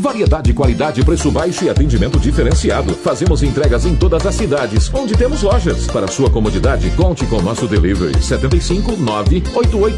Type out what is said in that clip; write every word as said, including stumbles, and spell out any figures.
Variedade, qualidade, preço baixo e atendimento diferenciado. Fazemos entregas em todas as cidades, onde temos lojas. Para sua comodidade, conte com nosso delivery sete cinco nove oito oito